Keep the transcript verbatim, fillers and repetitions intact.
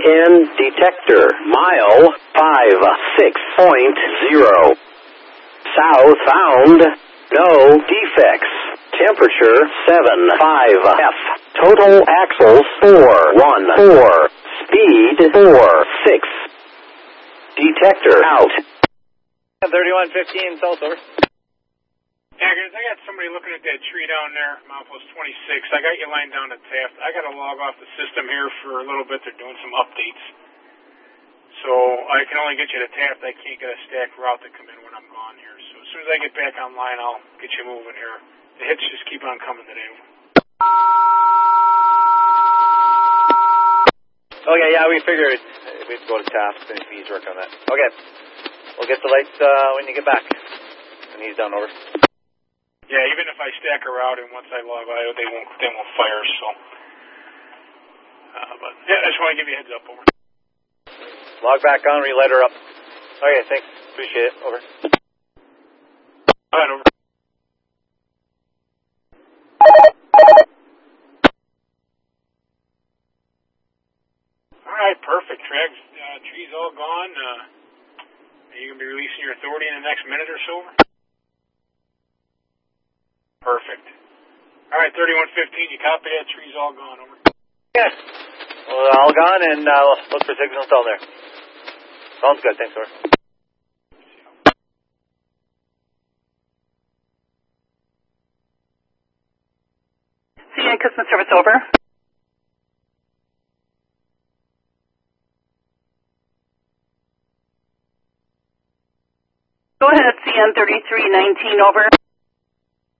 in detector. Mile five six point zero. South found. No defects. Temperature seven five F. Total axles four one four. Speed four six. Detector out. thirty-one fifteen South, over. Yeah, guys, I got somebody looking at that tree down there, milepost twenty-six. I got you lined down at Taft. I got to log off the system here for a little bit. They're doing some updates. So I can only get you to Taft. I can't get a stack route to come in when I'm gone here. So as soon as I get back online, I'll get you moving here. The hits just keep on coming today. Okay, yeah, we figured we'd go to Taft, finish V's work on that. Okay, we'll get the lights uh, when you get back. And he's done, over. Yeah, even if I stack her out and once I log out, they won't they won't fire. So, uh, but yeah, I just want to give you a heads up, over. Log back on, relight her up. Okay, thanks. Appreciate it, over. All right, over. All right, perfect. Trags, uh, tree's all gone. Uh, are you gonna be releasing your authority in the next minute or so? Perfect. All right, thirty-one fifteen, you copy that? Tree's all gone, over. Yes. Well, all gone, and uh, look for signals down there. Sounds good, thanks, over. C N customer service, over. Go ahead, C N thirty-three nineteen, over.